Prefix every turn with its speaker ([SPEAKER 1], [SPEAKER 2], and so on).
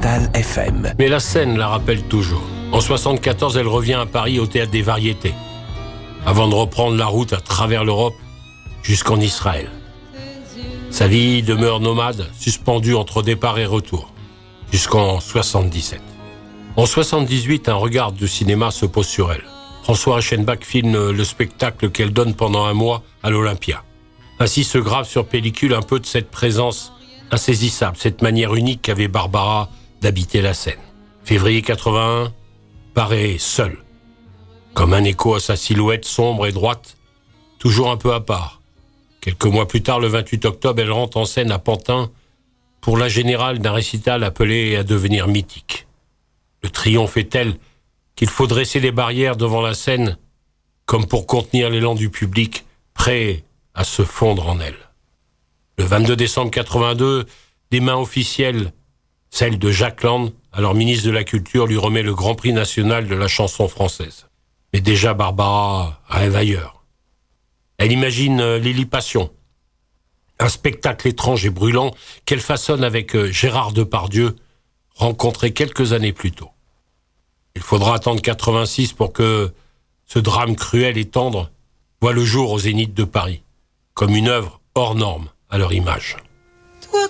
[SPEAKER 1] Nostal FM.
[SPEAKER 2] Mais la scène la rappelle toujours. En 1974, elle revient à Paris au Théâtre des Variétés, avant de reprendre la route à travers l'Europe jusqu'en Israël. Sa vie demeure nomade, suspendue entre départ et retour, jusqu'en 1977. En 1978, un regard de cinéma se pose sur elle. François Reichenbach filme le spectacle qu'elle donne pendant un mois à l'Olympia. Ainsi se grave sur pellicule un peu de cette présence insaisissable, cette manière unique qu'avait Barbara d'habiter la scène. Février 81 paraît seul, comme un écho à sa silhouette sombre et droite, toujours un peu à part. Quelques mois plus tard, le 28 octobre, elle rentre en scène à Pantin pour la générale d'un récital appelé à devenir mythique. Le triomphe est tel qu'il faut dresser les barrières devant la scène comme pour contenir l'élan du public prêt à se fondre en elle. Le 22 décembre 82, des mains officielles, celle de Jacques Land, alors ministre de la Culture, lui remet le Grand Prix national de la chanson française. Mais déjà, Barbara rêve ailleurs. Elle imagine Lily Passion, un spectacle étrange et brûlant qu'elle façonne avec Gérard Depardieu, rencontré quelques années plus tôt. Il faudra attendre 86 pour que ce drame cruel et tendre voit le jour au Zénith de Paris, comme une œuvre hors norme à leur image.
[SPEAKER 3] Toi